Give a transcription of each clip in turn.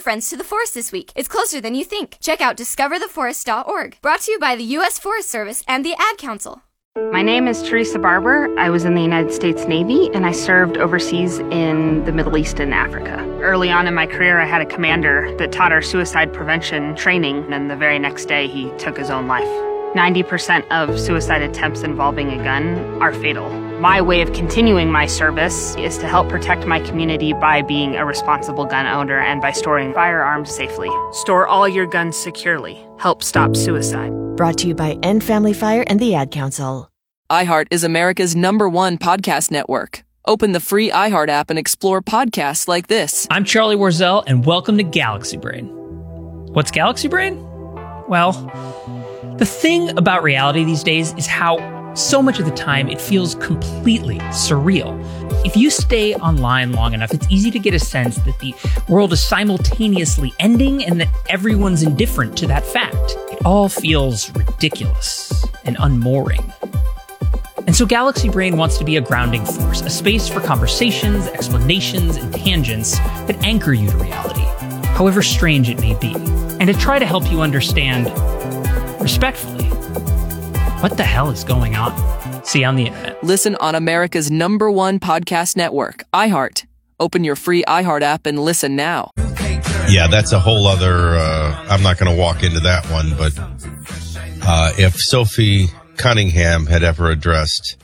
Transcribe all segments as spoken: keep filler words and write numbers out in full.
friends to the forest this week. It's closer than you think. Check out discover the forest dot org. Brought to you by the U S Forest Service and the Ad Council. My name is Teresa Barber. I was in the United States Navy, and I served overseas in the Middle East and Africa. Early on in my career, I had a commander that taught our suicide prevention training, and the very next day, he took his own life. ninety percent of suicide attempts involving a gun are fatal. My way of continuing my service is to help protect my community by being a responsible gun owner and by storing firearms safely. Store all your guns securely. Help stop suicide. Brought to you by End Family Fire and the Ad Council. iHeart is America's number one podcast network. Open the free iHeart app and explore podcasts like this. I'm Charlie Warzel, and welcome to Galaxy Brain. What's Galaxy Brain? Well, the thing about reality these days is how so much of the time it feels completely surreal. If you stay online long enough, it's easy to get a sense that the world is simultaneously ending and that everyone's indifferent to that fact. It all feels ridiculous and unmooring. And so Galaxy Brain wants to be a grounding force, a space for conversations, explanations, and tangents that anchor you to reality, however strange it may be, and to try to help you understand, respectfully, what the hell is going on? See you on the internet. Listen on America's number one podcast network, iHeart. Open your free iHeart app and listen now. Yeah, that's a whole other, uh, I'm not going to walk into that one, but uh, if Sophie Cunningham had ever addressed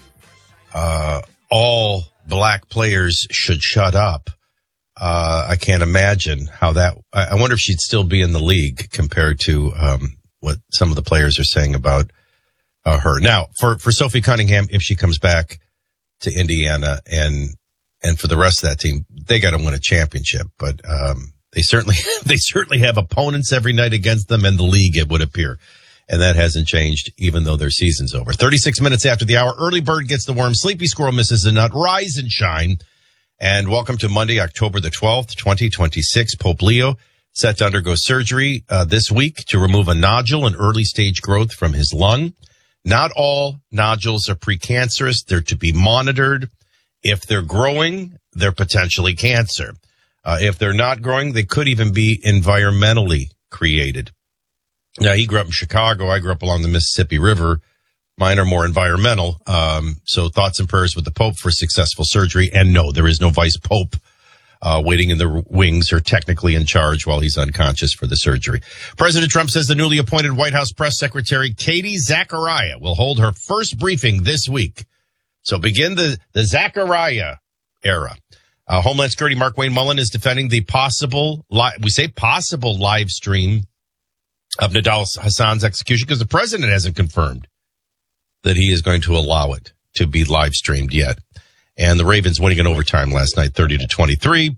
uh, all black players should shut up, uh, I can't imagine how that, I, I wonder if she'd still be in the league compared to um, what some of the players are saying about Uh, her. Now, for, for Sophie Cunningham, if she comes back to Indiana and, and for the rest of that team, they got to win a championship, but, um, they certainly, they certainly have opponents every night against them in the league, it would appear. And that hasn't changed even though their season's over. thirty-six minutes after the hour, early bird gets the worm, sleepy squirrel misses the nut, rise and shine. And welcome to Monday, October the twelfth, twenty twenty-six. Pope Leo set to undergo surgery, uh, this week to remove a nodule and early stage growth from his lung. Not all nodules are precancerous. They're to be monitored. If they're growing, they're potentially cancer. Uh, if they're not growing, they could even be environmentally created. Now, he grew up in Chicago. I grew up along the Mississippi River. Mine are more environmental. Um, so thoughts and prayers with the Pope for successful surgery. And no, there is no Vice Pope Uh, waiting in the wings or technically in charge while he's unconscious for the surgery. President Trump says the newly appointed White House press secretary, Katie Zachariah, will hold her first briefing this week. So begin the, the Zachariah era. Uh, Homeland Security Mark Wayne Mullen is defending the possible, li- we say possible live stream of Nidal Hassan's execution because the president hasn't confirmed that he is going to allow it to be live streamed yet. And the Ravens winning in overtime last night, thirty to twenty-three.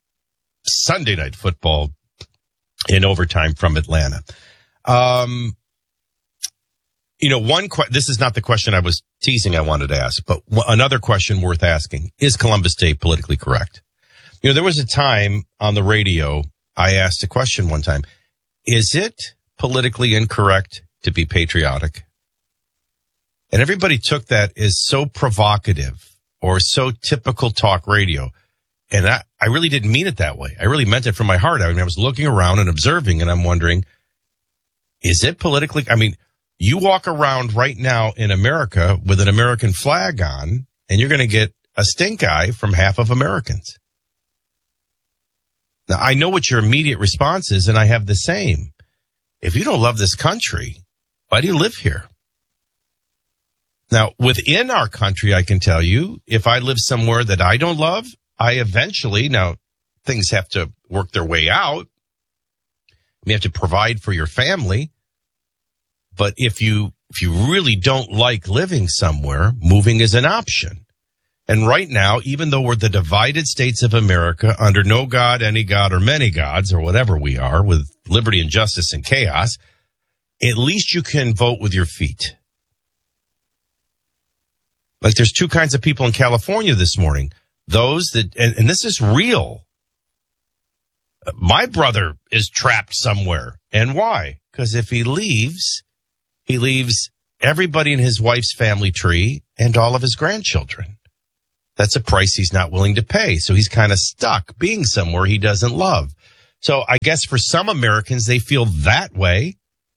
Sunday night football in overtime from Atlanta. Um, you know, one que- this is not the question I was teasing I wanted to ask, but w- another question worth asking. Is Columbus Day politically correct? You know, there was a time on the radio I asked a question one time. Is it politically incorrect to be patriotic? And everybody took that as so provocative or so typical talk radio. And I, I really didn't mean it that way. I really meant it from my heart. I mean, I was looking around and observing, and I'm wondering, is it politically? I mean, you walk around right now in America with an American flag on, and you're going to get a stink eye from half of Americans. Now, I know what your immediate response is, and I have the same. If you don't love this country, why do you live here? Now, within our country, I can tell you, if I live somewhere that I don't love, I eventually, now, things have to work their way out. You have to provide for your family. But if you, if you really don't like living somewhere, moving is an option. And right now, even though we're the divided states of America under no God, any God, or many gods, or whatever we are, with liberty and justice and chaos, at least you can vote with your feet. Like there's two kinds of people in California this morning. Those that, and, and this is real. My brother is trapped somewhere. And why? Because if he leaves, he leaves everybody in his wife's family tree and all of his grandchildren. That's a price he's not willing to pay. So he's kind of stuck being somewhere he doesn't love. So I guess for some Americans, they feel that way.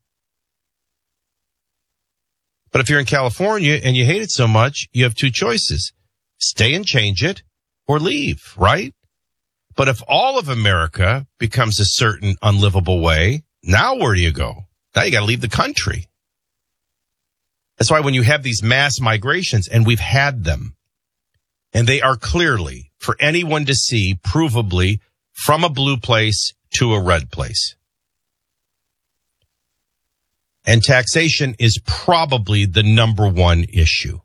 But if you're in California and you hate it so much, you have two choices. Stay and change it or leave, right? But if all of America becomes a certain unlivable way, now where do you go? Now you got to leave the country. That's why when you have these mass migrations, and we've had them, and they are clearly, for anyone to see, provably, from a blue place to a red place. And taxation is probably the number one issue.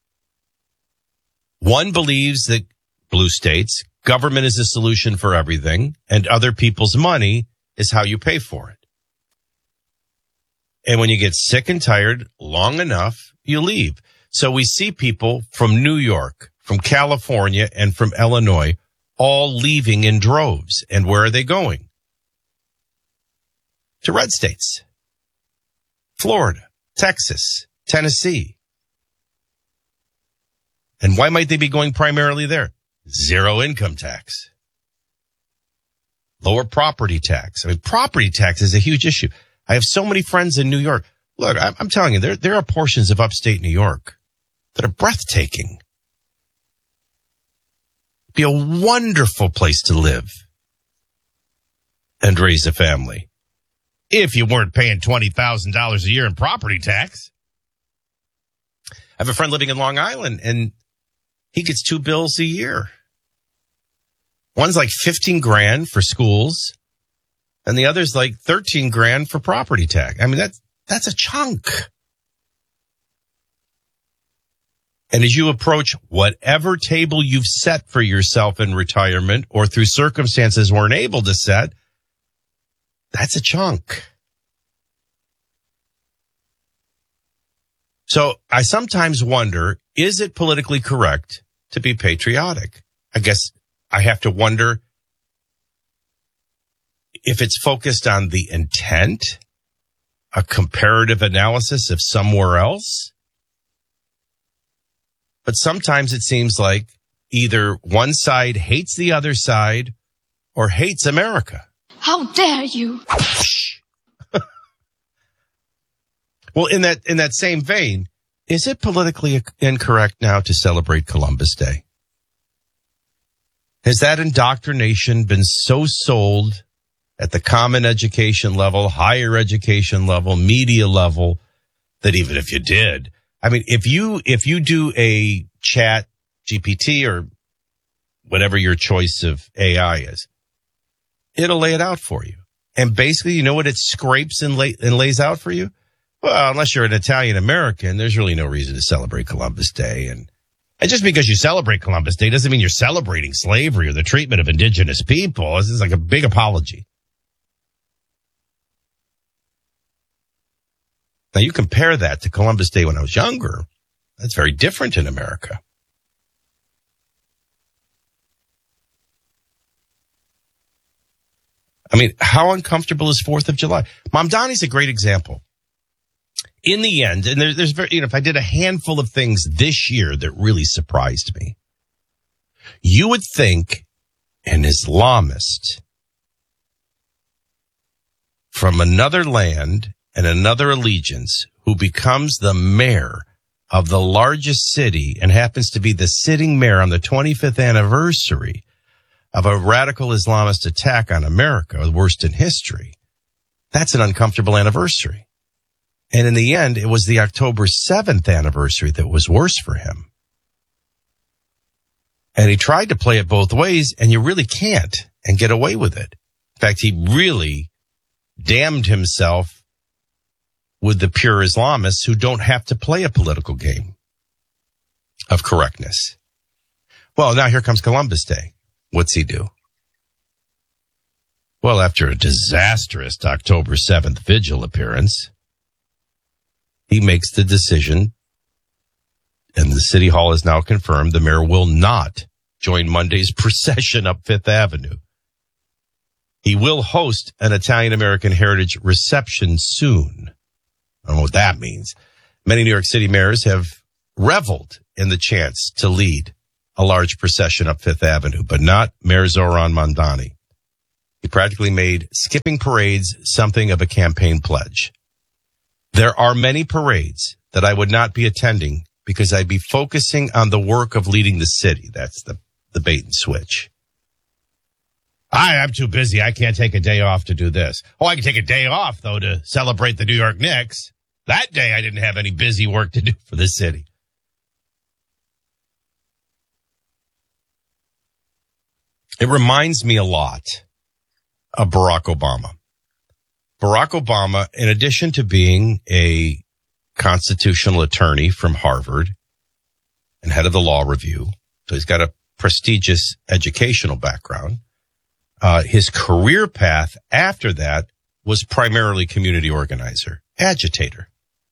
One believes that blue states, government is a solution for everything, and other people's money is how you pay for it. And when you get sick and tired long enough, you leave. So we see people from New York, from California, and from Illinois all leaving in droves. And where are they going? To red states. Florida, Texas, Tennessee. And why might they be going primarily there? Zero income tax. Lower property tax. I mean, property tax is a huge issue. I have so many friends in New York. Look, I'm, I'm telling you, there, there are portions of upstate New York that are breathtaking. Be a wonderful place to live and raise a family if you weren't paying twenty thousand dollars a year in property tax. I have a friend living in Long Island, and he gets two bills a year. One's like fifteen grand for schools, and the other's like thirteen grand for property tax. I mean, that's, that's a chunk. And as you approach whatever table you've set for yourself in retirement or through circumstances weren't able to set, that's a chunk. So I sometimes wonder, is it politically correct to be patriotic? I guess I have to wonder if it's focused on the intent, a comparative analysis of somewhere else. But sometimes it seems like either one side hates the other side or hates America. How dare you? Well, in that, in that same vein, is it politically incorrect now to celebrate Columbus Day? Has that indoctrination been so sold at the common education level, higher education level, media level, that even if you did, I mean, if you, if you do a chat G P T or whatever your choice of A I is, it'll lay it out for you. And basically, you know what it scrapes and, lay, and lays out for you? Well, unless you're an Italian American, there's really no reason to celebrate Columbus Day. And, and just because you celebrate Columbus Day doesn't mean you're celebrating slavery or the treatment of indigenous people. This is like a big apology. Now, you compare that to Columbus Day when I was younger. That's very different in America. I mean, how uncomfortable is fourth of July? Mamdani's a great example. In the end, and there, there's very, you know, if I did a handful of things this year that really surprised me, you would think an Islamist from another land and another allegiance who becomes the mayor of the largest city and happens to be the sitting mayor on the twenty-fifth anniversary of a radical Islamist attack on America, the worst in history. That's an uncomfortable anniversary. And in the end, it was the October seventh anniversary that was worse for him. And he tried to play it both ways, and you really can't and get away with it. In fact, he really damned himself with the pure Islamists who don't have to play a political game of correctness. Well, now here comes Columbus Day. What's he do? Well, after a disastrous October seventh vigil appearance, he makes the decision, and the city hall has now confirmed the mayor will not join Monday's procession up Fifth Avenue. He will host an Italian-American heritage reception soon. I don't know what that means. Many New York City mayors have reveled in the chance to lead a large procession up Fifth Avenue, but not Mayor Zoran Mamdani. He practically made skipping parades something of a campaign pledge. There are many parades that I would not be attending because I'd be focusing on the work of leading the city. That's the, the bait and switch. I, I'm too busy. I can't take a day off to do this. Oh, I can take a day off, though, to celebrate the New York Knicks. That day, I didn't have any busy work to do for the city. It reminds me a lot of Barack Obama. Barack Obama, in addition to being a constitutional attorney from Harvard and head of the law review, so he's got a prestigious educational background, uh, his career path after that was primarily community organizer, agitator.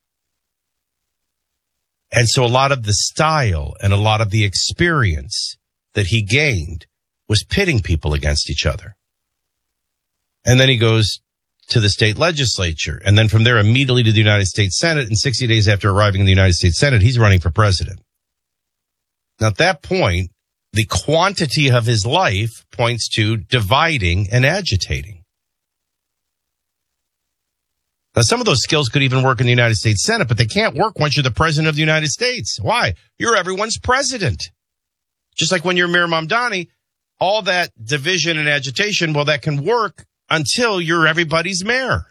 And so a lot of the style and a lot of the experience that he gained was pitting people against each other. And then he goes to the state legislature. And then from there, immediately to the United States Senate. And sixty days after arriving in the United States Senate, he's running for president. Now, at that point, the quantity of his life points to dividing and agitating. Now, some of those skills could even work in the United States Senate, but they can't work once you're the president of the United States. Why? You're everyone's president. Just like when you're Mir Mamdani, all that division and agitation, well, that can work until you're everybody's mayor.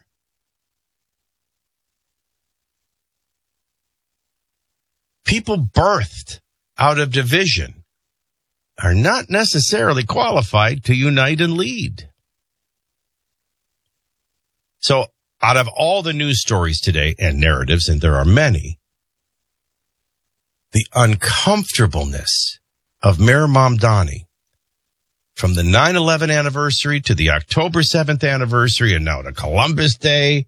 People birthed out of division are not necessarily qualified to unite and lead. So out of all the news stories today and narratives, and there are many, the uncomfortableness of Mir Mamdani from the nine eleven anniversary to the October seventh anniversary and now to Columbus Day.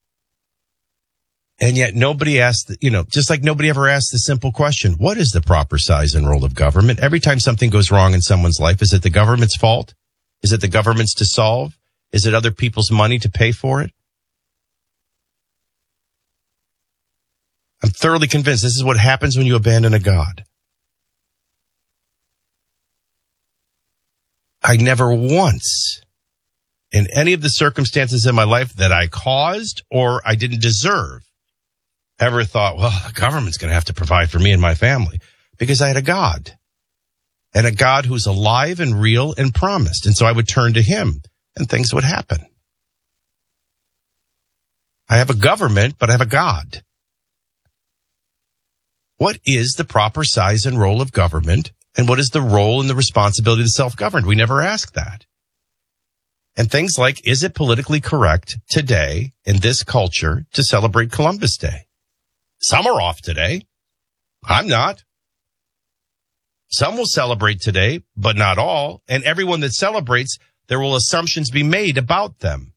And yet nobody asked, you know, just like nobody ever asked the simple question, what is the proper size and role of government? Every time something goes wrong in someone's life, is it the government's fault? Is it the government's to solve? Is it other people's money to pay for it? I'm thoroughly convinced this is what happens when you abandon a God. I never once, in any of the circumstances in my life that I caused or I didn't deserve, ever thought, well, the government's going to have to provide for me and my family, because I had a God, and a God who's alive and real and promised. And so I would turn to him and things would happen. I have a government, but I have a God. What is the proper size and role of government? And what is the role and the responsibility of the self-governed? We never ask that. And things like, is it politically correct today in this culture to celebrate Columbus Day? Some are off today. I'm not. Some will celebrate today, but not all. And everyone that celebrates, there will assumptions be made about them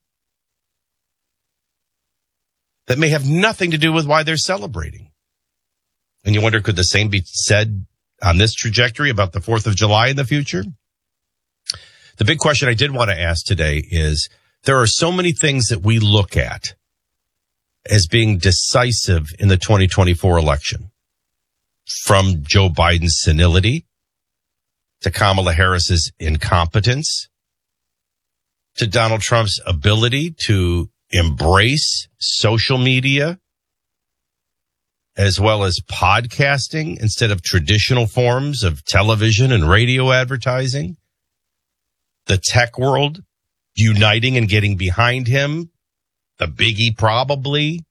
that may have nothing to do with why they're celebrating. And you wonder, could the same be said on this trajectory about the fourth of July in the future? The big question I did want to ask today is, there are so many things that we look at as being decisive in the twenty twenty-four election. From Joe Biden's senility, to Kamala Harris's incompetence, to Donald Trump's ability to embrace social media, as well as podcasting instead of traditional forms of television and radio advertising. The tech world uniting and getting behind him. The biggie probably.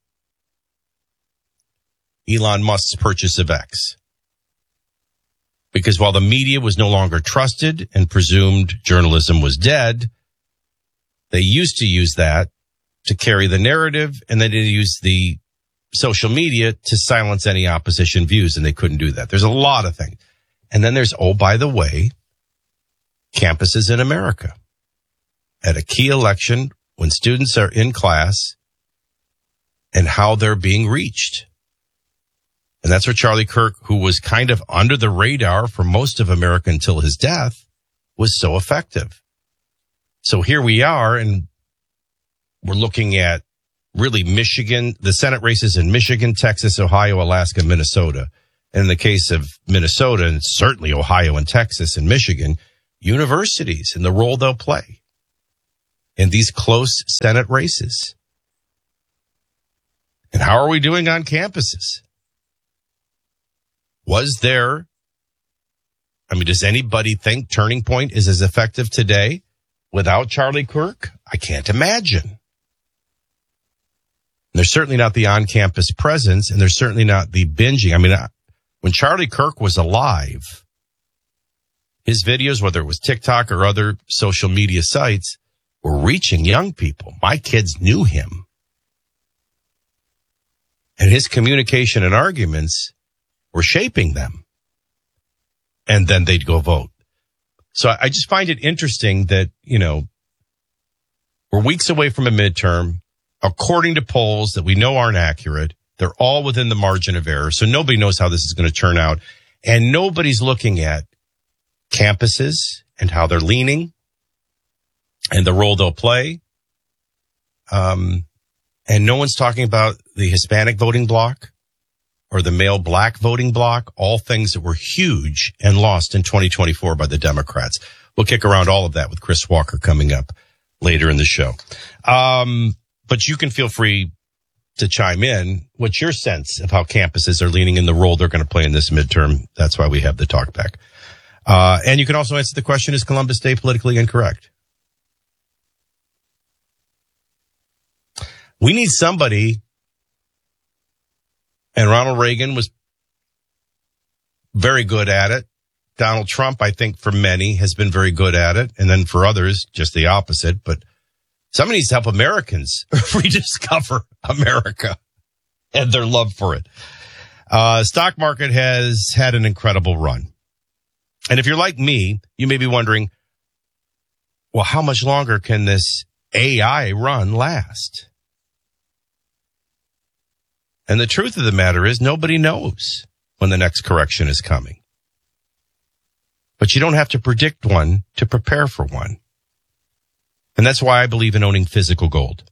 Elon Musk's purchase of X. Because while the media was no longer trusted and presumed journalism was dead, they used to use that to carry the narrative, and then they used the social media to silence any opposition views, and they couldn't do that. There's a lot of things. And then there's, oh, by the way, campuses in America. At a key election, when students are in class and how they're being reached. And that's where Charlie Kirk, who was kind of under the radar for most of America until his death, was so effective. So here we are, and we're looking at really Michigan, the Senate races in Michigan, Texas, Ohio, Alaska, Minnesota. And in the case of Minnesota, and certainly Ohio and Texas and Michigan, universities and the role they'll play. in these close Senate races? And how are we doing on campuses? Was there, I mean, does anybody think Turning Point is as effective today without Charlie Kirk? I can't imagine. There's certainly not the on-campus presence, and there's certainly not the binging. I mean, when Charlie Kirk was alive, his videos, whether it was TikTok or other social media sites, were reaching young people. My kids knew him. And his communication and arguments were shaping them. And then they'd go vote. So I just find it interesting that, you know, we're weeks away from a midterm. According to polls that we know aren't accurate, they're all within the margin of error. So nobody knows how this is going to turn out. And nobody's looking at campuses and how they're leaning and the role they'll play. Um, and no one's talking about the Hispanic voting bloc or the male black voting bloc, all things that were huge and lost in twenty twenty-four by the Democrats. We'll kick around all of that with Chris Walker coming up later in the show. Um, But you can feel free to chime in. What's your sense of how campuses are leaning in the role they're going to play in this midterm? That's why we have the talk back. Uh, and you can also answer the question, is Columbus Day politically incorrect? We need somebody, and Ronald Reagan was very good at it. Donald Trump, I think for many, has been very good at it. And then for others, just the opposite. But somebody needs to help Americans rediscover America and their love for it. Uh, stock market has had an incredible run. And if you're like me, you may be wondering, well, how much longer can this A I run last? And the truth of the matter is nobody knows when the next correction is coming. But you don't have to predict one to prepare for one. And that's why I believe in owning physical gold.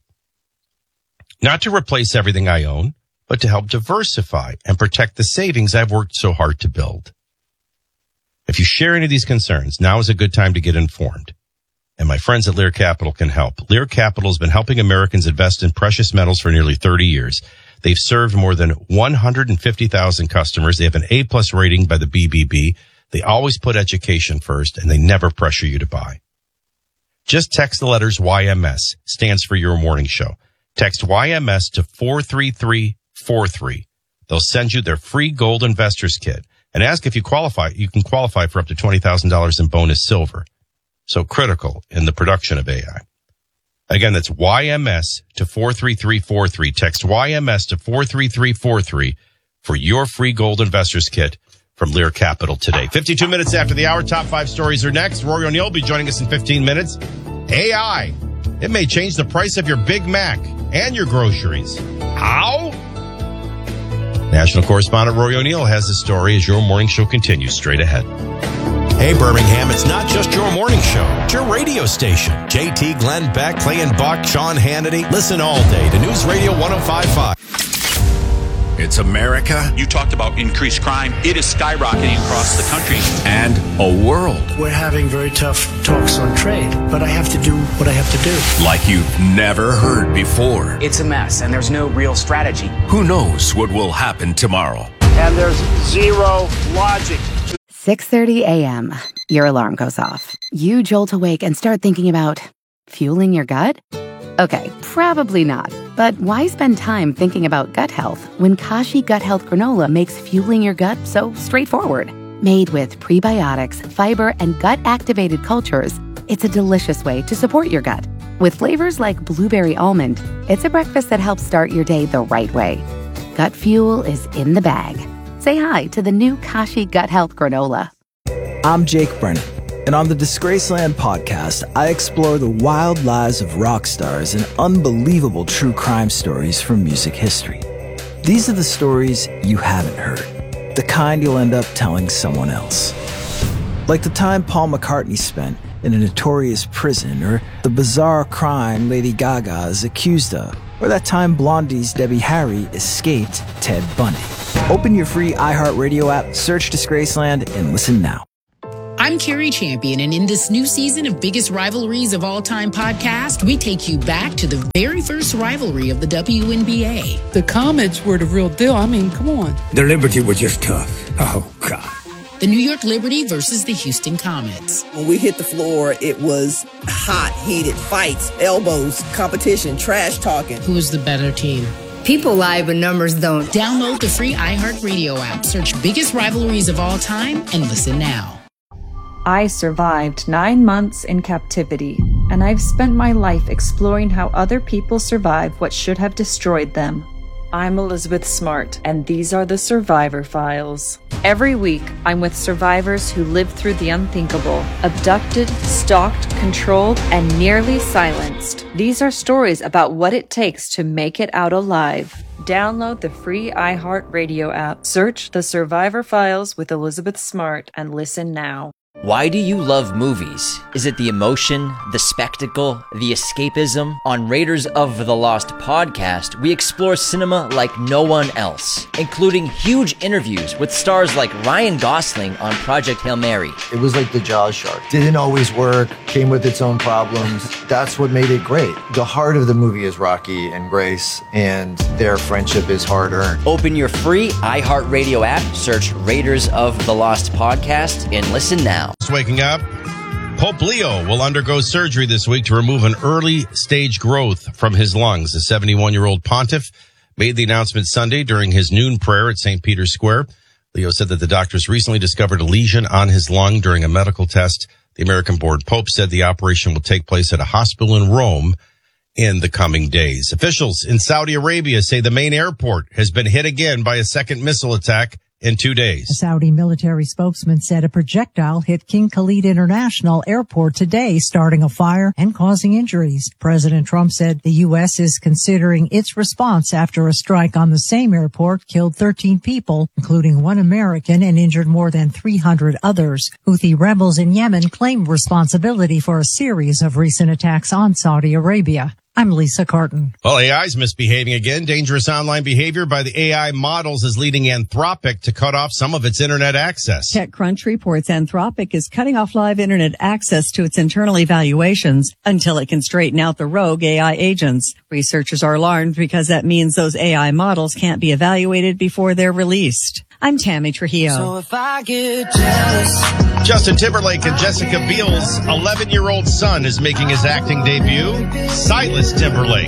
Not to replace everything I own, but to help diversify and protect the savings I've worked so hard to build. If you share any of these concerns, now is a good time to get informed. And my friends at Lear Capital can help. Lear Capital has been helping Americans invest in precious metals for nearly thirty years. They've served more than one hundred fifty thousand customers. They have an A-plus rating by the B B B. They always put education first, and they never pressure you to buy. Just text the letters Y M S, stands for Your Morning Show. Text Y M S to four three three four three. They'll send you their free gold investors kit and ask if you qualify. You can qualify for up to twenty thousand dollars in bonus silver. So critical in the production of A I. Again, that's Y M S to four three three four three. Text Y M S to four three three four three for your free gold investors kit from Lear Capital today. fifty-two minutes after the hour, top five stories are next. Rory O'Neill will be joining us in fifteen minutes. A I, it may change the price of your Big Mac and your groceries. How? National correspondent Rory O'Neill has the story as Your Morning Show continues straight ahead. Hey, Birmingham, it's not just your morning show. It's your radio station. J T, Glenn Beck, Clay and Buck, Sean Hannity. Listen all day to News Radio one oh five point five. It's America. You talked about increased crime. It is skyrocketing across the country. And a world. We're having very tough talks on trade, but I have to do what I have to do. Like you've never heard before. It's a mess, and there's no real strategy. Who knows what will happen tomorrow? And there's zero logic. six thirty a.m. Your alarm goes off. You jolt awake and start thinking about fueling your gut? Okay, probably not. But why spend time thinking about gut health when Kashi Gut Health Granola makes fueling your gut so straightforward? Made with prebiotics, fiber, and gut-activated cultures, it's a delicious way to support your gut. With flavors like blueberry almond, it's a breakfast that helps start your day the right way. Gut fuel is in the bag. Say hi to the new Kashi Gut Health Granola. I'm Jake Brennan, and on the Disgraceland podcast, I explore the wild lives of rock stars and unbelievable true crime stories from music history. These are the stories you haven't heard, the kind you'll end up telling someone else. Like the time Paul McCartney spent in a notorious prison, or the bizarre crime Lady Gaga is accused of, or that time Blondie's Debbie Harry escaped Ted Bundy. Open your free iHeartRadio app, search Disgraceland, and listen now. I'm Carrie Champion, and in this new season of Biggest Rivalries of All Time podcast, we take you back to the very first rivalry of the W N B A. The Comets were the real deal. I mean, come on. The Liberty were just tough. Oh, God. The New York Liberty versus the Houston Comets. When we hit the floor, it was hot, heated fights, elbows, competition, trash talking. Who was the better team? People lie, but numbers don't. Download the free iHeartRadio app. Search Biggest Rivalries of All Time and listen now. I survived nine months in captivity, and I've spent my life exploring how other people survive what should have destroyed them. I'm Elizabeth Smart, and these are the Survivor Files. Every week, I'm with survivors who lived through the unthinkable, abducted, stalked, controlled, and nearly silenced. These are stories about what it takes to make it out alive. Download the free iHeartRadio app, search The Survivor Files with Elizabeth Smart, and listen now. Why do you love movies? Is it the emotion, the spectacle, the escapism? On Raiders of the Lost podcast, we explore cinema like no one else, including huge interviews with stars like Ryan Gosling on Project Hail Mary. It was like the Jaws shark. Didn't always work, came with its own problems. That's what made it great. The heart of the movie is Rocky and Grace, and their friendship is hard-earned. Open your free iHeartRadio app, search Raiders of the Lost podcast, and listen now. Just waking up. Pope Leo will undergo surgery this week to remove an early stage growth from his lungs. The seventy-one-year-old pontiff made the announcement Sunday during his noon prayer at Saint Peter's Square. Leo said that the doctors recently discovered a lesion on his lung during a medical test. The American-born Pope said the operation will take place at a hospital in Rome in the coming days. Officials in Saudi Arabia say the main airport has been hit again by a second missile attack in two days. A Saudi military spokesman said a projectile hit King Khalid International Airport today, starting a fire and causing injuries. President Trump said the U S is considering its response after a strike on the same airport killed thirteen people, including one American, and injured more than three hundred others. Houthi rebels in Yemen claim responsibility for a series of recent attacks on Saudi Arabia. I'm Lisa Carton. Well, A I is misbehaving again. Dangerous online behavior by the A I models is leading Anthropic to cut off some of its internet access. TechCrunch reports Anthropic is cutting off live internet access to its internal evaluations until it can straighten out the rogue A I agents. Researchers are alarmed because that means those A I models can't be evaluated before they're released. I'm Tammy Trujillo. So if I get jealous. Justin Timberlake and Jessica Biel's eleven-year-old son is making his acting debut. Silas Timberlake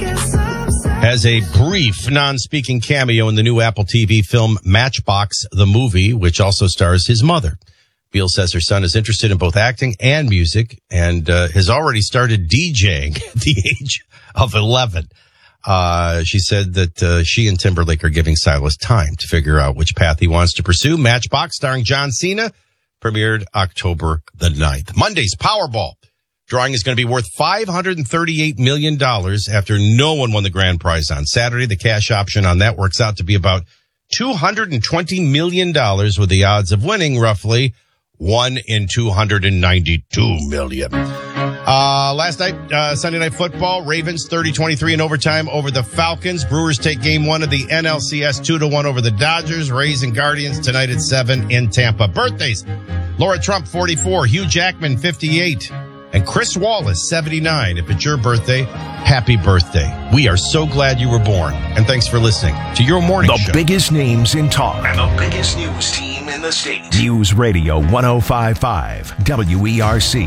has a brief non-speaking cameo in the new Apple T V film Matchbox, the movie, which also stars his mother. Biel says her son is interested in both acting and music and uh, has already started DJing at the age of eleven. Uh, she said that uh, she and Timberlake are giving Silas time to figure out which path he wants to pursue. Matchbox, starring John Cena, premiered October the ninth. Monday's Powerball drawing is going to be worth five hundred thirty-eight million dollars after no one won the grand prize on Saturday. The cash option on that works out to be about two hundred twenty million dollars, with the odds of winning roughly one in two hundred ninety-two million. Uh, last night, uh, Sunday Night Football, Ravens thirty twenty-three in overtime over the Falcons. Brewers take game one of the N L C S two to one over the Dodgers. Rays and Guardians tonight at seven in Tampa. Birthdays: Laura Trump, forty-four, Hugh Jackman, fifty-eight, and Chris Wallace, seventy-nine. If it's your birthday, happy birthday. We are so glad you were born. And thanks for listening to your morning the show. The biggest names in talk. And the biggest news team in the state. News Radio one oh five point five W E R C.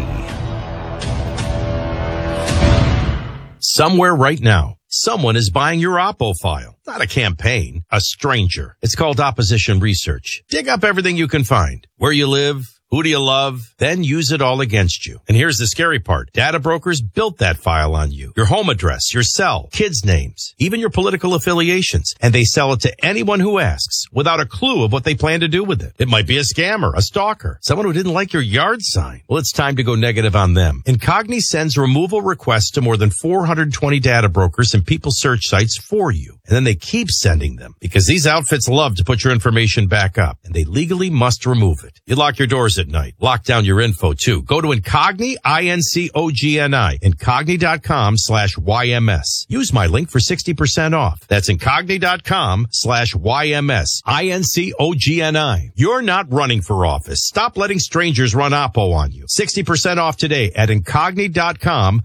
Somewhere right now, someone is buying your Oppo file. Not a campaign, a stranger. It's called opposition research. Dig up everything you can find. Where you live, who do you love, then use it all against you. And here's the scary part. Data brokers built that file on you. Your home address, your cell, kids' names, even your political affiliations. And they sell it to anyone who asks without a clue of what they plan to do with it. It might be a scammer, a stalker, someone who didn't like your yard sign. Well, it's time to go negative on them. Incogni sends removal requests to more than four hundred twenty data brokers and people search sites for you. And then they keep sending them because these outfits love to put your information back up and they legally must remove it. You lock your doors hours at night. Lock down your info, too. Go to Incogni, I N C O G N I, incogni.com slash YMS. Use my link for sixty percent off. That's incogni.com slash YMS. I N C O G N I. You're not running for office. Stop letting strangers run Oppo on you. sixty percent off today at incogni dot com.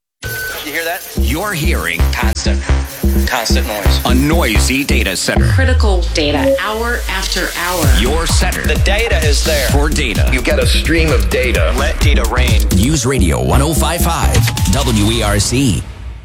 You hear that? You're hearing Constant. Constant noise. a noisy data center. Critical data, hour after hour. Your center The data is there. for data. You get a stream of data. Let data rain. News Radio one oh five point five W E R C.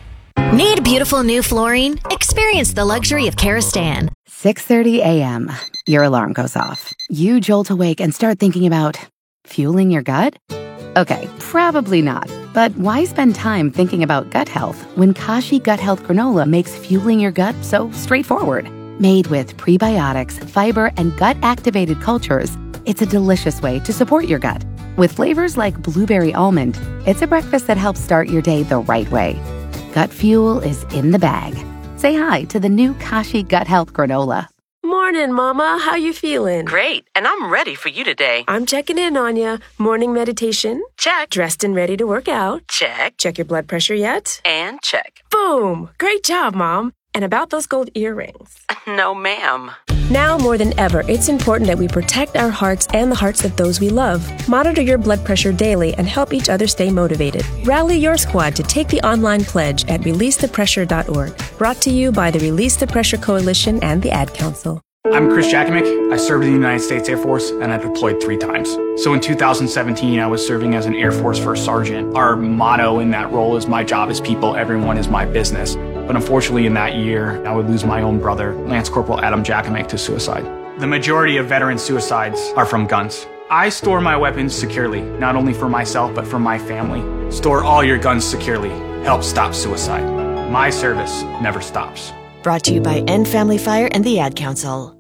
Need beautiful new flooring? Experience the luxury of Karastan. six thirty a.m. Your alarm goes off. You jolt awake and start thinking about fueling your gut? Okay, probably not. But why spend time thinking about gut health when Kashi Gut Health Granola makes fueling your gut so straightforward? Made with prebiotics, fiber, and gut-activated cultures, it's a delicious way to support your gut. With flavors like blueberry almond, it's a breakfast that helps start your day the right way. Gut fuel is in the bag. Say hi to the new Kashi Gut Health Granola. Morning, Mama. How you feeling? Great, and I'm ready for you today. I'm checking in on ya. Morning meditation? Check. Dressed and ready to work out? Check. Check your blood pressure yet? And check. Boom! Great job, Mom. And about those gold earrings? No, ma'am. Now more than ever, it's important that we protect our hearts and the hearts of those we love. Monitor your blood pressure daily and help each other stay motivated. Rally your squad to take the online pledge at release the pressure dot org. Brought to you by the Release the Pressure Coalition and the Ad Council. I'm Chris Jakimick. I served in the United States Air Force, and I deployed three times. So in two thousand seventeen, I was serving as an Air Force First Sergeant. Our motto in that role is my job is people, everyone is my business. But unfortunately in that year, I would lose my own brother, Lance Corporal Adam Jakimick, to suicide. The majority of veteran suicides are from guns. I store my weapons securely, not only for myself, but for my family. Store all your guns securely. Help stop suicide. My service never stops. Brought to you by End Family Fire and the Ad Council.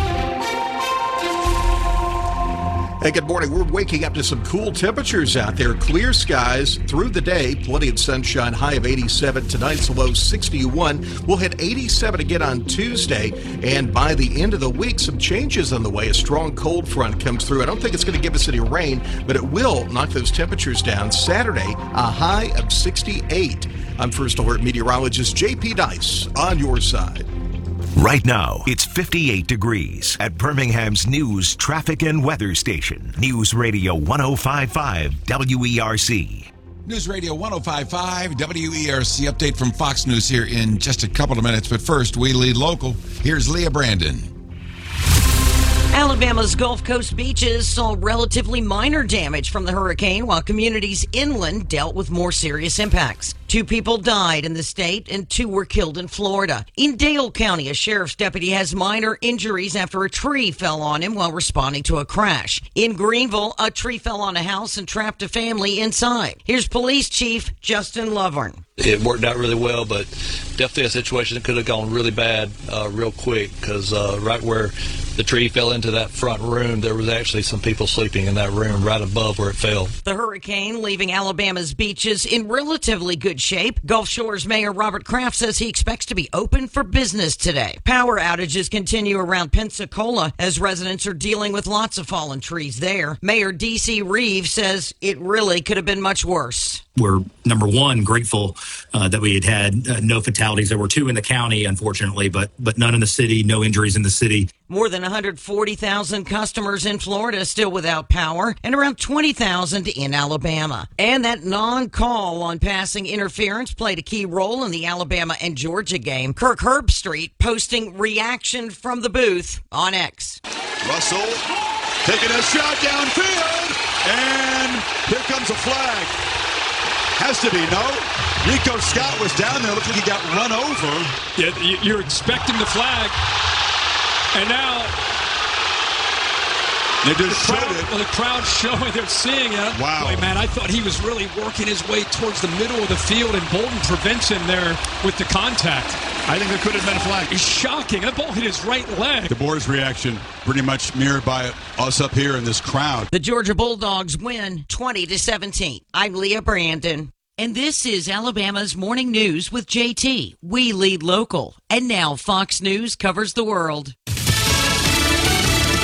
Hey, good morning. We're waking up to some cool temperatures out there. Clear skies through the day. Plenty of sunshine. High of eighty-seven. Tonight's low sixty-one. We'll hit eighty-seven again on Tuesday. And by the end of the week, some changes on the way. A strong cold front comes through. I don't think it's going to give us any rain, but it will knock those temperatures down. Saturday, a high of sixty-eight. I'm First Alert meteorologist J P Dice on your side. Right now, it's fifty-eight degrees at Birmingham's news, traffic, and weather station. News Radio one oh five point five W E R C. News Radio one oh five point five W E R C update from Fox News here in just a couple of minutes. But first, we lead local. Here's Leah Brandon. Alabama's Gulf Coast beaches saw relatively minor damage from the hurricane, while communities inland dealt with more serious impacts. Two people died in the state and two were killed in Florida. In Dale County, a sheriff's deputy has minor injuries after a tree fell on him while responding to a crash. In Greenville, a tree fell on a house and trapped a family inside. Here's Police Chief Justin Lovern. It worked out really well, but definitely a situation that could have gone really bad uh, real quick, because uh, right where the tree fell into that front room, there was actually some people sleeping in that room right above where it fell. The hurricane leaving Alabama's beaches in relatively good shape. Gulf Shores Mayor Robert Kraft says he expects to be open for business today. Power outages continue around Pensacola as residents are dealing with lots of fallen trees there. Mayor D C Reeves says it really could have been much worse. We're, number one, grateful uh, that we had had uh, no fatalities. There were two in the county, unfortunately, but but none in the city, no injuries in the city. More than one hundred forty thousand customers in Florida still without power, and around twenty thousand in Alabama. And that non-call on passing interference played a key role in the Alabama and Georgia game. Kirk Herbstreit posting reaction from the booth on X. Russell taking a shot downfield, and here comes a flag. Has to be, no? Rico Scott was down there. Looks like he got run over. Yeah, you're expecting the flag. And now they just the showed crowd, it. well, the crowd's showing, they're seeing it. Wow. Boy, man, I thought he was really working his way towards the middle of the field, and Bolden prevents him there with the contact. I think there could have been a flag. It's shocking. That ball hit his right leg. The boys' reaction pretty much mirrored by us up here in this crowd. The Georgia Bulldogs win twenty to seventeen. I'm Leah Brandon. And this is Alabama's Morning News with J T. We lead local. And now Fox News covers the world.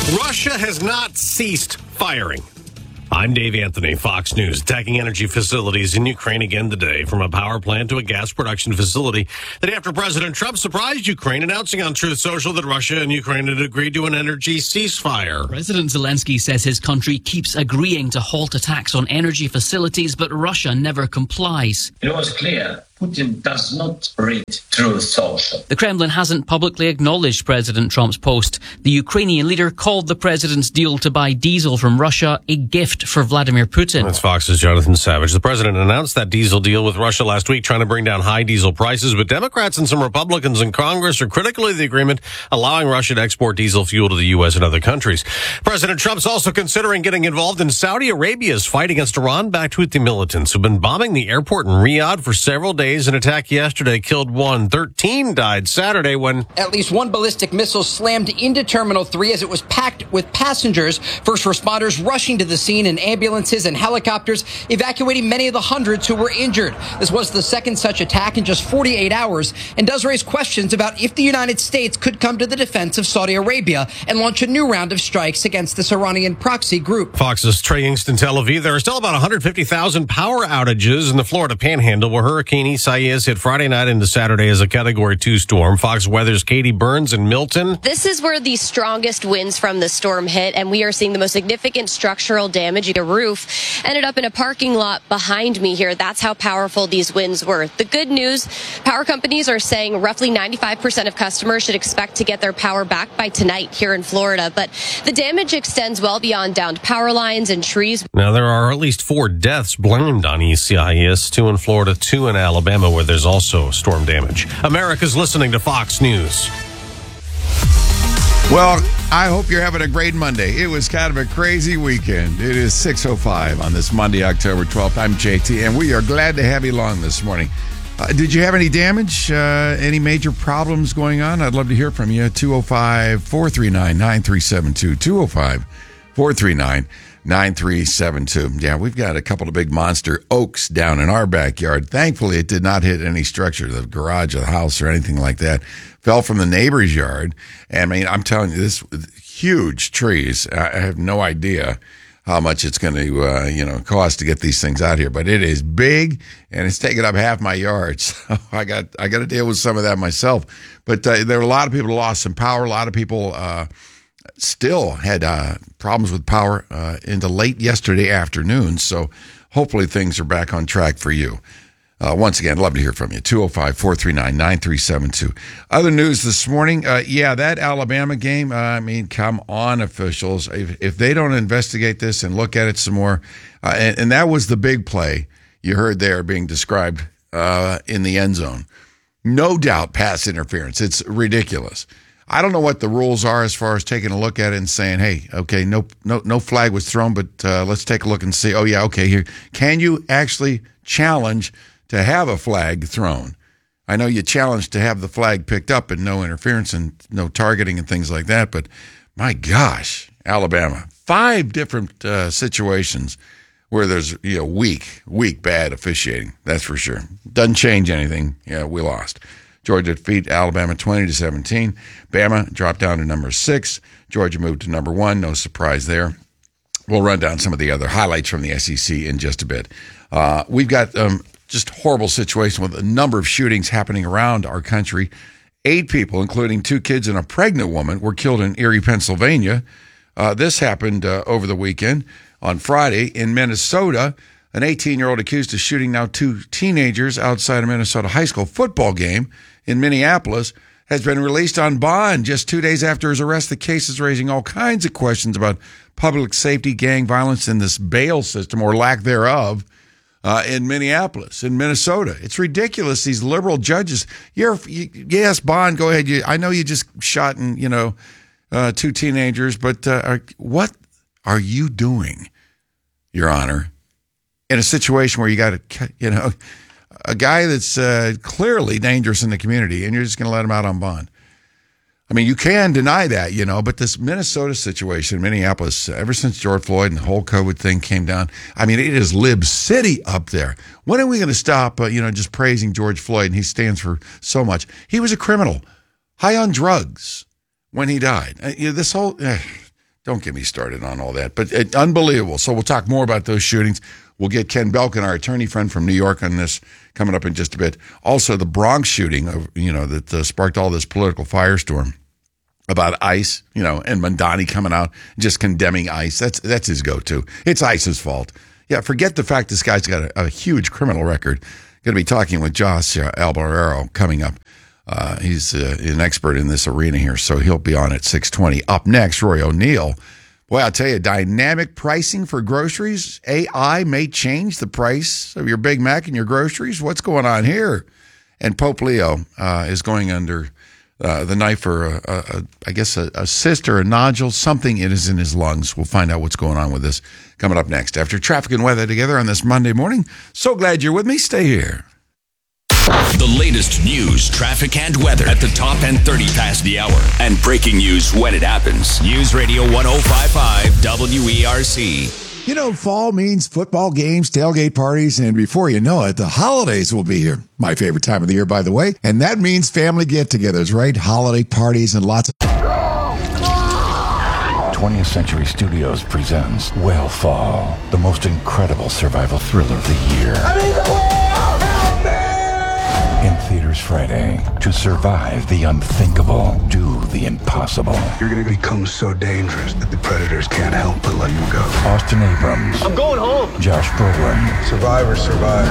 Russia has not ceased firing. I'm Dave Anthony, Fox News. Attacking energy facilities in Ukraine again today, from a power plant to a gas production facility. The day after President Trump surprised Ukraine, announcing on Truth Social that Russia and Ukraine had agreed to an energy ceasefire. President Zelensky says his country keeps agreeing to halt attacks on energy facilities, but Russia never complies. It was clear Putin does not read Truth Social. The Kremlin hasn't publicly acknowledged President Trump's post. The Ukrainian leader called the president's deal to buy diesel from Russia a gift for Vladimir Putin. That's Fox's Jonathan Savage. The president announced that diesel deal with Russia last week, trying to bring down high diesel prices, but Democrats and some Republicans in Congress are critical of the agreement, allowing Russia to export diesel fuel to the U S and other countries. President Trump's also considering getting involved in Saudi Arabia's fight against Iran-backed Houthi militants who've been bombing the airport in Riyadh for several days. An attack yesterday killed one. thirteen died Saturday when at least one ballistic missile slammed into Terminal three as it was packed with passengers. First responders rushing to the scene in ambulances and helicopters, evacuating many of the hundreds who were injured. This was the second such attack in just forty-eight hours and does raise questions about if the United States could come to the defense of Saudi Arabia and launch a new round of strikes against this Iranian proxy group. Fox's Trey Yingst in Tel Aviv. There are still about one hundred fifty thousand power outages in the Florida Panhandle, where Hurricane Isaias hit Friday night into Saturday as a Category two storm. Fox Weather's Katie Burns in Milton. This is where the strongest winds from the storm hit, and we are seeing the most significant structural damage. The roof ended up in a parking lot behind me here. That's how powerful these winds were. The good news, power companies are saying roughly ninety-five percent of customers should expect to get their power back by tonight here in Florida. But the damage extends well beyond downed power lines and trees. Now, there are at least four deaths blamed on Isaias, two in Florida, two in Alabama, where there's also storm damage. America's listening to Fox News. Well, I hope you're having a great Monday. It was kind of a crazy weekend. It is six oh five on this Monday, October twelfth. I'm J T, and we are glad to have you along this morning. Uh, did you have any damage, uh, any major problems going on? I'd love to hear from you. two oh five, four three nine, nine three seven two. two oh five, four three nine, nine three seven two. Yeah, we've got a couple of big monster oaks down in our backyard. Thankfully, it did not hit any structure, the garage of the house or anything like that. Fell from the neighbor's yard. And I mean, I'm telling you, this huge trees. I have no idea how much it's going to, uh, you know, cost to get these things out here. But it is big, and it's taking up half my yard. So I got I got to deal with some of that myself. But uh, there were a lot of people who lost some power. A lot of people uh, still had uh, problems with power uh, into late yesterday afternoon. So hopefully things are back on track for you. Uh, once again, love to hear from you. two oh five, four three nine, nine three seven two. Other news this morning, uh, yeah, that Alabama game, uh, I mean, come on, officials. If, if they don't investigate this and look at it some more, uh, and, and that was the big play you heard there being described uh, in the end zone. No doubt pass interference. It's ridiculous. I don't know what the rules are as far as taking a look at it and saying, hey, okay, no no, no flag was thrown, but uh, let's take a look and see, oh, yeah, okay, here. Can you actually challenge to have a flag thrown? I know you challenged to have the flag picked up and no interference and no targeting and things like that, but my gosh, Alabama, five different uh, situations where there's, you know, weak, weak, bad officiating. That's for sure. Doesn't change anything. Yeah, we lost. Georgia defeat Alabama twenty to seventeen. Bama dropped down to number six. Georgia moved to number one. No surprise there. We'll run down some of the other highlights from the S E C in just a bit. Uh, we've got um, just horrible situation with a number of shootings happening around our country. Eight people, including two kids and a pregnant woman, were killed in Erie, Pennsylvania. Uh, this happened uh, over the weekend. On Friday in Minnesota, an eighteen-year-old accused of shooting now two teenagers outside a Minnesota high school football game in Minneapolis has been released on bond just two days after his arrest. The case is raising all kinds of questions about public safety, gang violence, and this bail system, or lack thereof, uh, in Minneapolis, in Minnesota. It's ridiculous. These liberal judges, you're, you, yes, bond, go ahead. You, I know you just shot, and, you know, uh, two teenagers, but uh, are, what are you doing, Your Honor, in a situation where you got to, you know, a guy that's uh, clearly dangerous in the community, and you're just going to let him out on bond? I mean, you can deny that, you know, but this Minnesota situation, Minneapolis, ever since George Floyd and the whole COVID thing came down, I mean, it is Lib City up there. When are we going to stop, uh, you know, just praising George Floyd, and he stands for so much? He was a criminal, high on drugs when he died. Uh, you know, this whole, uh, Don't get me started on all that. But it, unbelievable. So we'll talk more about those shootings. We'll get Ken Belkin, our attorney friend from New York, on this coming up in just a bit. Also, the Bronx shooting, of, you know, that uh, sparked all this political firestorm about ICE, you know, and Mondani coming out just condemning ICE. That's that's his go-to. It's ICE's fault. Yeah, forget the fact this guy's got a, a huge criminal record. Going to be talking with Josh uh, Albarero coming up. Uh, he's uh, an expert in this arena here, so he'll be on at six twenty. Up next, Roy O'Neill. Boy, I'll tell you, dynamic pricing for groceries. A I may change the price of your Big Mac and your groceries. What's going on here? And Pope Leo uh, is going under uh, the knife for, a, a, a, I guess, a, a cyst or a nodule. Something it is in his lungs. We'll find out what's going on with this coming up next. After traffic and weather together on this Monday morning. So glad you're with me. Stay here. The latest news, traffic, and weather at the top and thirty past the hour. And breaking news when it happens. News Radio one oh five point five W E R C. You know, fall means football games, tailgate parties, and before you know it, the holidays will be here. My favorite time of the year, by the way. And that means family get-togethers, right? Holiday parties and lots of... twentieth Century Studios presents Whale Fall, the most incredible survival thriller of the year. I'm in the whale! Help me! In theaters Friday. To survive the unthinkable, do the impossible. You're going to become so dangerous that the predators can't help but let you go. Austin Abrams. I'm going home. Josh Brolin. Survivor, survivor.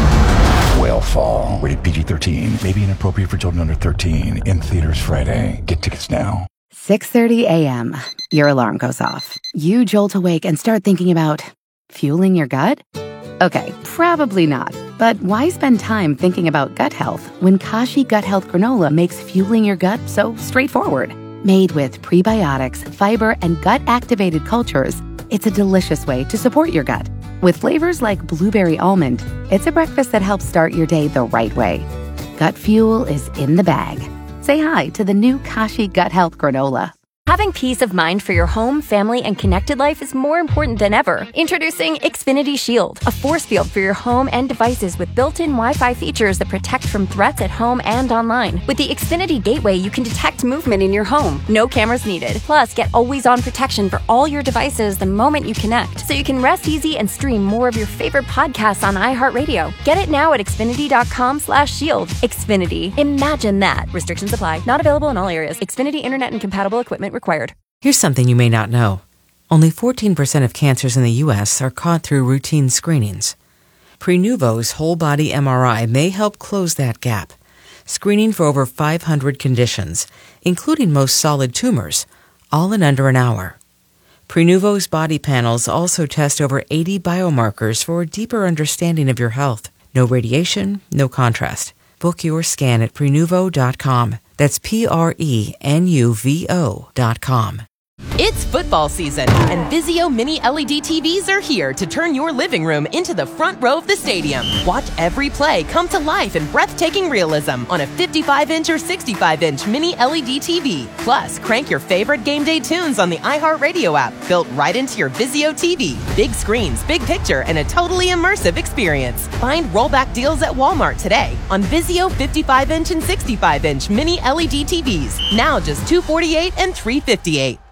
Whale Fall. Rated P G thirteen. May be inappropriate for children under thirteen. In theaters Friday. Get tickets now. six thirty a.m. Your alarm goes off. You jolt awake and start thinking about fueling your gut? Okay, probably not. But why spend time thinking about gut health when Kashi Gut Health Granola makes fueling your gut so straightforward? Made with prebiotics, fiber, and gut-activated cultures, it's a delicious way to support your gut. With flavors like blueberry almond, it's a breakfast that helps start your day the right way. Gut fuel is in the bag. Say hi to the new Kashi Gut Health Granola. Having peace of mind for your home, family, and connected life is more important than ever. Introducing Xfinity Shield, a force field for your home and devices with built-in Wi-Fi features that protect from threats at home and online. With the Xfinity Gateway, you can detect movement in your home. No cameras needed. Plus, get always-on protection for all your devices the moment you connect, so you can rest easy and stream more of your favorite podcasts on iHeartRadio. Get it now at Xfinity.com slash shield. Xfinity. Imagine that. Restrictions apply. Not available in all areas. Xfinity Internet and compatible equipment required. Here's something you may not know. Only fourteen percent of cancers in the U S are caught through routine screenings. Prenuvo's whole-body M R I may help close that gap, screening for over five hundred conditions, including most solid tumors, all in under an hour. Prenuvo's body panels also test over eighty biomarkers for a deeper understanding of your health. No radiation, no contrast. Book your scan at Prenuvo dot com. That's P R E N U V O dot com. It's football season, and Vizio Mini L E D T Vs are here to turn your living room into the front row of the stadium. Watch every play come to life in breathtaking realism on a fifty-five inch or sixty-five inch Mini L E D T V. Plus, crank your favorite game day tunes on the iHeartRadio app, built right into your Vizio T V. Big screens, big picture, and a totally immersive experience. Find rollback deals at Walmart today on Vizio fifty-five inch and sixty-five inch Mini L E D T Vs. Now just two hundred forty-eight dollars and three hundred fifty-eight dollars.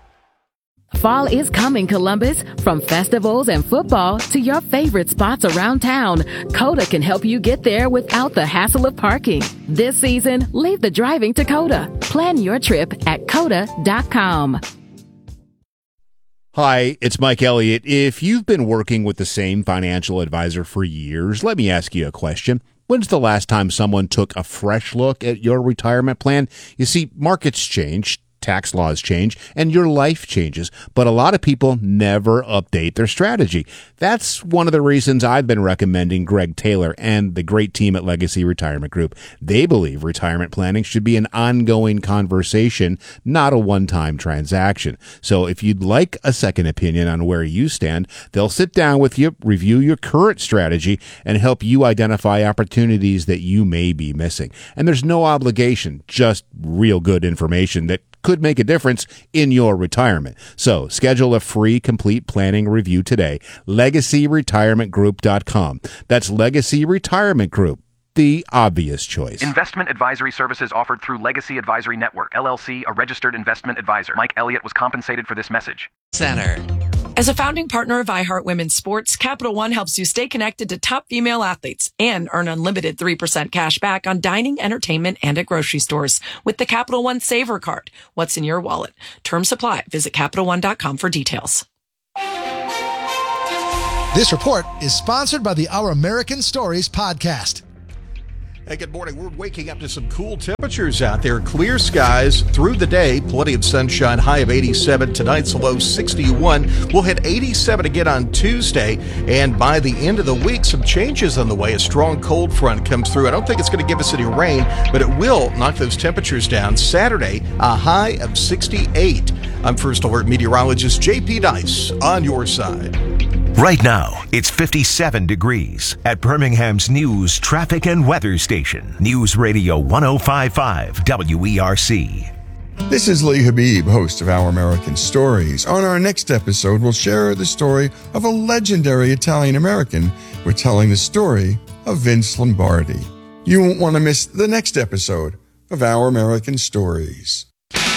Fall is coming, Columbus. From festivals and football to your favorite spots around town, Coda can help you get there without the hassle of parking. This season, leave the driving to Coda. Plan your trip at Coda dot com. Hi, it's Mike Elliott. If you've been working with the same financial advisor for years, let me ask you a question. When's the last time someone took a fresh look at your retirement plan? You see, markets change, tax laws change, and your life changes, but a lot of people never update their strategy. That's one of the reasons I've been recommending Greg Taylor and the great team at Legacy Retirement Group. They believe retirement planning should be an ongoing conversation, not a one-time transaction. So if you'd like a second opinion on where you stand, they'll sit down with you, review your current strategy, and help you identify opportunities that you may be missing. And there's no obligation, just real good information that could make a difference in your retirement. So schedule a free complete planning review today. Legacy Retirement Group dot com. That's Legacy Retirement Group the obvious choice. Investment advisory services offered through Legacy Advisory Network, L L C, a registered investment advisor. Mike Elliott was compensated for this message. Center. As a founding partner of iHeart Women's Sports, Capital One helps you stay connected to top female athletes and earn unlimited three percent cash back on dining, entertainment, and at grocery stores with the Capital One Saver Card. What's in your wallet? Terms apply. Visit Capital One dot com for details. This report is sponsored by the Our American Stories podcast. Hey, good morning. We're waking up to some cool temperatures out there. Clear skies through the day. Plenty of sunshine. High of eighty-seven. Tonight's low sixty-one. We'll hit eighty-seven again on Tuesday. And by the end of the week, some changes on the way. A strong cold front comes through. I don't think it's going to give us any rain, but it will knock those temperatures down. Saturday, a high of sixty-eight. I'm First Alert meteorologist J P Dice on your side. Right now, it's fifty-seven degrees at Birmingham's news, traffic, and weather station. News Radio one oh five point five W E R C. This is Lee Habib, host of Our American Stories. On our next episode, we'll share the story of a legendary Italian-American. We're telling the story of Vince Lombardi. You won't want to miss the next episode of Our American Stories.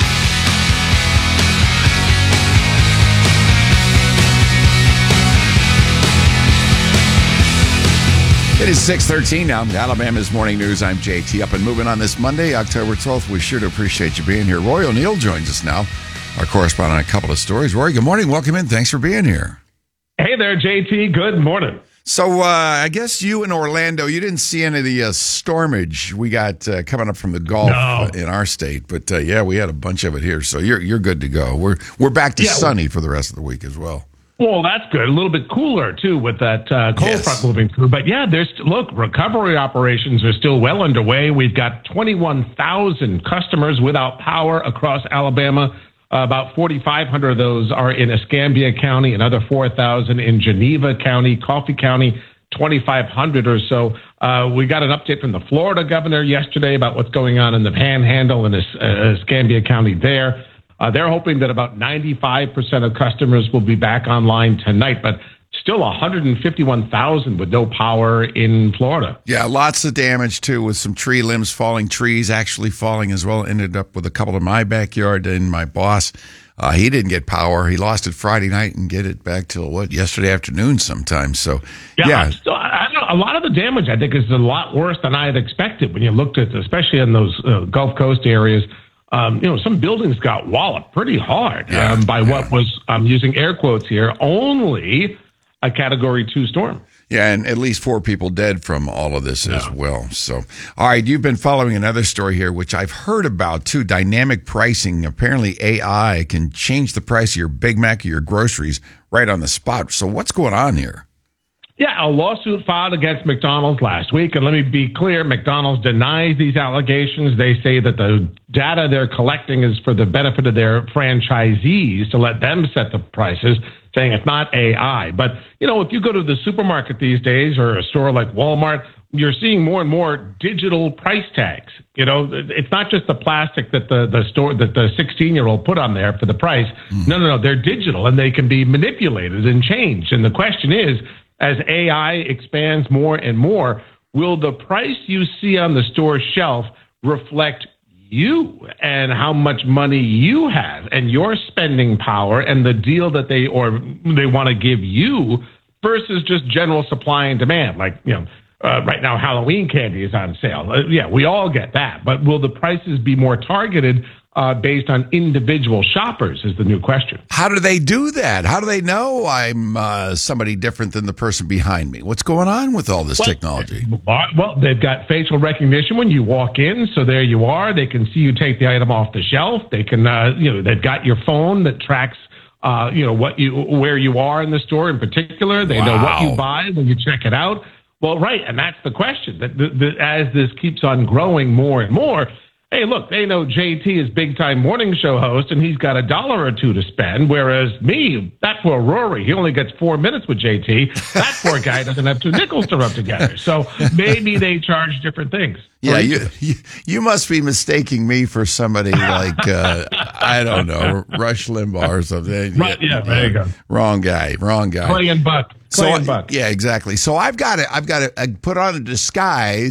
It is six thirteen now. Alabama's Morning News. I'm J T. Up and moving on this Monday, October twelfth. We sure do appreciate you being here. Roy O'Neill joins us now, our correspondent on a couple of stories. Roy, good morning. Welcome in. Thanks for being here. Hey there, J T. Good morning. So uh, I guess you in Orlando, you didn't see any of the uh, stormage we got uh, coming up from the Gulf no. in our state. But, uh, yeah, we had a bunch of it here. So you're you're good to go. We're, we're back to yeah, sunny for the rest of the week as well. Well, that's good. A little bit cooler, too, with that uh, cold yes. front moving through. But, yeah, there's look, recovery operations are still well underway. We've got twenty-one thousand customers without power across Alabama. Uh, about forty-five hundred of those are in Escambia County, another four thousand in Geneva County, Coffee County, twenty-five hundred or so. Uh, we got an update from the Florida governor yesterday about what's going on in the Panhandle and uh, Escambia County there. Uh, they're hoping that about ninety-five percent of customers will be back online tonight, but still one hundred fifty-one thousand with no power in Florida. Yeah, lots of damage, too, with some tree limbs falling, trees actually falling as well. Ended up with a couple in my backyard and my boss. Uh, he didn't get power. He lost it Friday night and get it back till, what, yesterday afternoon sometime. So, yeah. yeah. Still, I don't know, a lot of the damage, I think, is a lot worse than I had expected when you looked at, especially in those uh, Gulf Coast areas. Um, you know, some buildings got walloped pretty hard yeah, um, by yeah. what was, I'm using air quotes here, only a Category two storm. Yeah, and at least four people dead from all of this yeah. as well. So, all right, you've been following another story here, which I've heard about, too, dynamic pricing. Apparently, A I can change the price of your Big Mac or your groceries right on the spot. So what's going on here? Yeah, a lawsuit filed against McDonald's last week. And let me be clear, McDonald's denies these allegations. They say that the data they're collecting is for the benefit of their franchisees to let them set the prices, saying it's not A I. But, you know, if you go to the supermarket these days or a store like Walmart, you're seeing more and more digital price tags. You know, it's not just the plastic that the, the store, that the sixteen-year-old put on there for the price. Mm. No, no, no, they're digital and they can be manipulated and changed. And the question is, as A I expands more and more, will the price you see on the store shelf reflect you and how much money you have and your spending power and the deal that they or they want to give you versus just general supply and demand? Like, you know, uh, right now Halloween candy is on sale. Uh, yeah, we all get that. But will the prices be more targeted Uh, based on individual shoppers is the new question. How do they do that? How do they know I'm uh, somebody different than the person behind me? What's going on with all this well, technology? Well, they've got facial recognition when you walk in, so there you are. They can see you take the item off the shelf. They can, uh, you know, they've got your phone that tracks, uh, you know, what you where you are in the store in particular. They wow. know what you buy when you check it out. Well, right, and that's the question. That the, the, as this keeps on growing more and more. Hey, look, they know J T is big-time morning show host, and he's got a dollar or two to spend, whereas me, that poor Rory, he only gets four minutes with J T. That poor guy doesn't have two nickels to rub together. So maybe they charge different things. Yeah, you, you you must be mistaking me for somebody like, uh, I don't know, Rush Limbaugh or something. Right, yeah, there you go. Wrong guy, wrong guy. Clay and Buck. Clay so, and Buck. Yeah, exactly. So I've got to, I've got to put on a disguise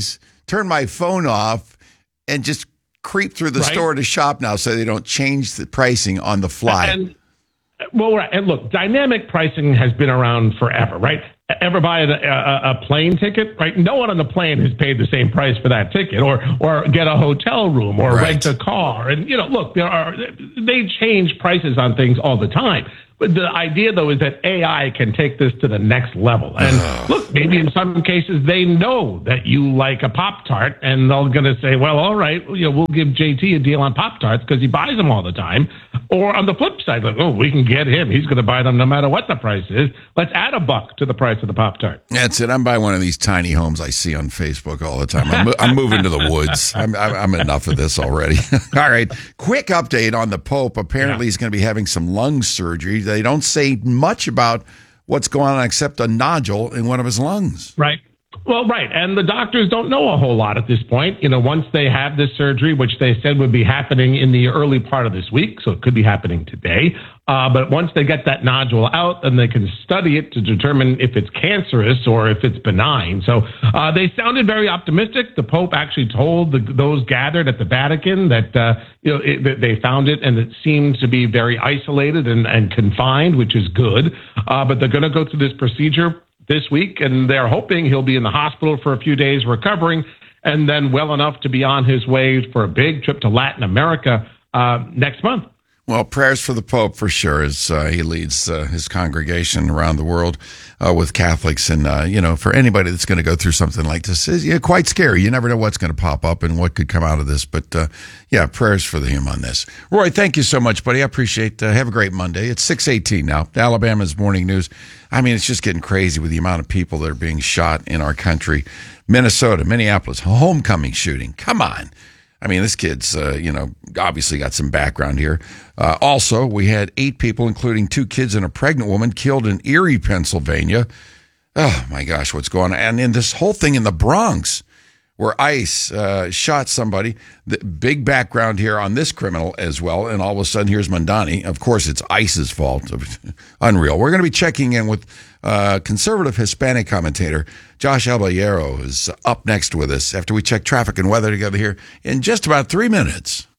turn my phone off and just creep through the Right. store to shop now so they don't change the pricing on the fly. And, well, right. And look, dynamic pricing has been around forever, right? Ever buy a, a, a plane ticket, right? No one on the plane has paid the same price for that ticket, or or get a hotel room, or Right. rent a car. And, you know, look, there are they change prices on things all the time. But the idea, though, is that A I can take this to the next level. And look, maybe in some cases they know that you like a Pop-Tart, and they're going to say, well, all right, you know, we'll give J T a deal on Pop-Tarts because he buys them all the time. Or on the flip side, like, oh, we can get him. He's going to buy them no matter what the price is. Let's add a buck to the price of the Pop-Tart. That's it. I'm buying one of these tiny homes I see on Facebook all the time. I'm, I'm moving to the woods. I'm, I'm, I'm enough of this already. All right. Quick update on the Pope. Apparently, he's going to be having some lung surgery. They don't say much about what's going on except a nodule in one of his lungs. Right. Well, right. And the doctors don't know a whole lot at this point. You know, once they have this surgery, which they said would be happening in the early part of this week, so it could be happening today. Uh, but once they get that nodule out, then they can study it to determine if it's cancerous or if it's benign. So uh, they sounded very optimistic. The Pope actually told the, those gathered at the Vatican that, uh, you know, it, that they found it and it seems to be very isolated and, and confined, which is good. Uh, but they're going to go through this procedure this week, and they're hoping he'll be in the hospital for a few days recovering, and then well enough to be on his way for a big trip to Latin America uh, next month. Well, prayers for the Pope for sure, as uh, he leads uh, his congregation around the world uh, with Catholics. And, uh, you know, for anybody that's going to go through something like this, is yeah, quite scary. You never know what's going to pop up and what could come out of this. But, uh, yeah, prayers for him on this. Roy, thank you so much, buddy. I appreciate it. Uh, have a great Monday. It's six eighteen now. Alabama's Morning News. I mean, it's just getting crazy with the amount of people that are being shot in our country. Minnesota, Minneapolis, homecoming shooting. Come on. I mean, this kid's, uh, you know, obviously got some background here. Uh, also, we had eight people, including two kids and a pregnant woman, killed in Erie, Pennsylvania. Oh, my gosh, what's going on? And in this whole thing in the Bronx, where ICE uh, shot somebody. The big background here on this criminal as well. And all of a sudden, here's Mondani. Of course, it's ICE's fault. Unreal. We're going to be checking in with uh, conservative Hispanic commentator Josh Alballero, who's up next with us after we check traffic and weather together here in just about three minutes.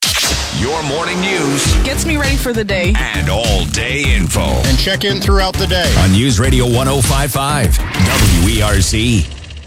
Your morning news Gets me ready for the day. and all day info And check in throughout the day. on News Radio one oh five point five W E R C.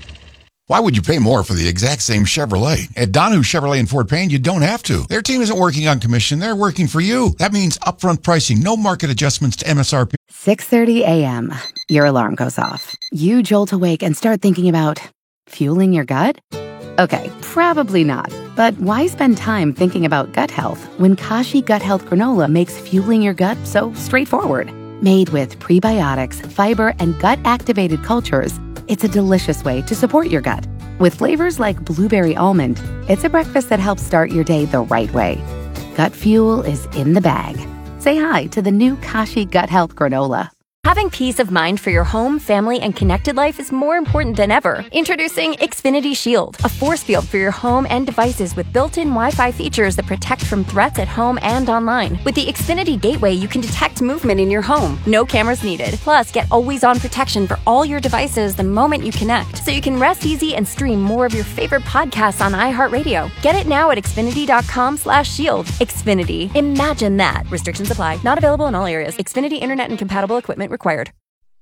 Why would you pay more for the exact same Chevrolet? At Donahue Chevrolet in Fort Payne, you don't have to. Their team isn't working on commission. They're working for you. That means upfront pricing, no market adjustments to M S R P. six thirty a.m. Your alarm goes off. You jolt awake and start thinking about fueling your gut? Okay, probably not. But why spend time thinking about gut health when Kashi Gut Health Granola makes fueling your gut so straightforward? Made with prebiotics, fiber, and gut-activated cultures, it's a delicious way to support your gut. With flavors like blueberry almond, it's a breakfast that helps start your day the right way. Gut fuel is in the bag. Say hi to the new Kashi Gut Health Granola. Having peace of mind for your home, family, and connected life is more important than ever. Introducing Xfinity Shield, a force field for your home and devices with built-in Wi-Fi features that protect from threats at home and online. With the Xfinity Gateway, you can detect movement in your home. No cameras needed. Plus, get always-on protection for all your devices the moment you connect, so you can rest easy and stream more of your favorite podcasts on iHeartRadio. Get it now at Xfinity.com slash shield. Xfinity. Imagine that. Restrictions apply. Not available in all areas. Xfinity Internet and compatible equipment required.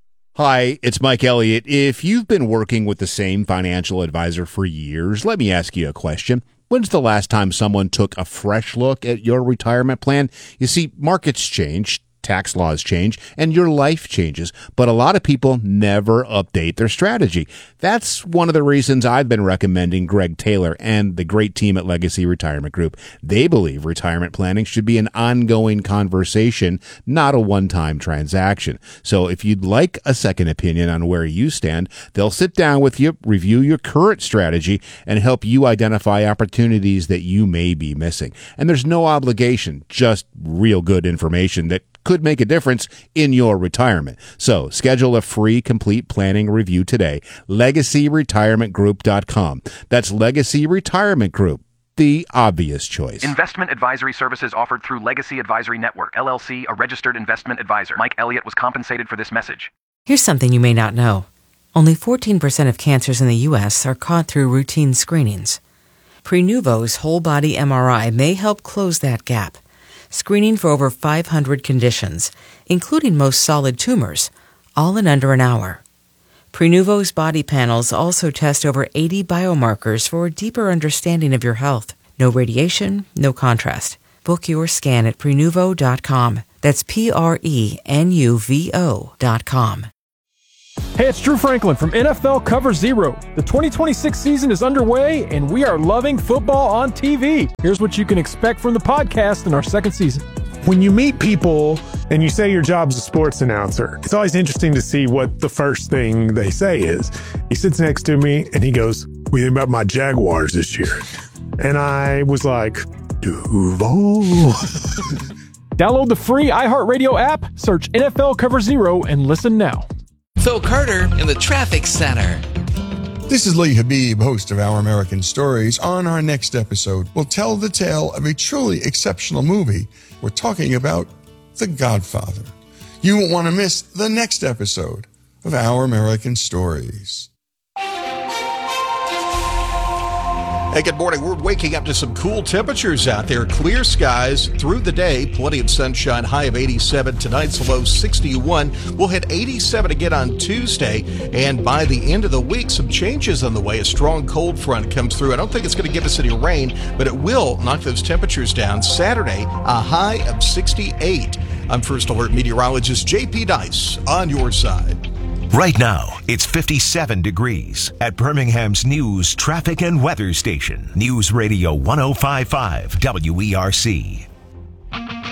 Hi, it's Mike Elliott. If you've been working with the same financial advisor for years, let me ask you a question. When's the last time someone took a fresh look at your retirement plan? You see, markets change, tax laws change, and your life changes, but a lot of people never update their strategy. That's one of the reasons I've been recommending Greg Taylor and the great team at Legacy Retirement Group. They believe retirement planning should be an ongoing conversation, not a one-time transaction. So if you'd like a second opinion on where you stand, they'll sit down with you, review your current strategy, and help you identify opportunities that you may be missing. And there's no obligation, just real good information that could make a difference in your retirement. So schedule a free complete planning review today. legacy retirement group dot com. That's Legacy Retirement Group, the obvious choice. Investment advisory services offered through Legacy Advisory Network, L L C, a registered investment advisor. Mike Elliott was compensated for this message. Here's something you may not know. Only fourteen percent of cancers in the U S are caught through routine screenings. Prenuvo's whole-body M R I may help close that gap, screening for over five hundred conditions, including most solid tumors, all in under an hour. Prenuvo's body panels also test over eighty biomarkers for a deeper understanding of your health. No radiation, no contrast. Book your scan at Prenuvo dot com. That's P R E N U V O dot com. Hey, it's Drew Franklin from N F L Cover Zero. The twenty twenty-six season is underway, and we are loving football on T V. Here's what you can expect from the podcast in our second season. When you meet people and you say your job's a sports announcer, it's always interesting to see what the first thing they say is. He sits next to me and he goes, "What do you think about my Jaguars this year?" And I was like, Duval. Download the free iHeartRadio app, search N F L Cover Zero, and listen now. Phil Carter in the Traffic Center. This is Lee Habib, host of Our American Stories. On our next episode, we'll tell the tale of a truly exceptional movie. We're talking about The Godfather. You won't want to miss the next episode of Our American Stories. Hey, good morning. We're waking up to some cool temperatures out there. Clear skies through the day. Plenty of sunshine. High of eighty-seven. Tonight's low sixty-one. We'll hit eighty-seven again on Tuesday. And by the end of the week, some changes on the way. A strong cold front comes through. I don't think it's going to give us any rain, but it will knock those temperatures down. Saturday, a high of sixty-eight. I'm First Alert meteorologist J P Dice on your side. Right now, it's fifty-seven degrees at Birmingham's news, traffic, and weather station. News Radio one oh five point five W E R C.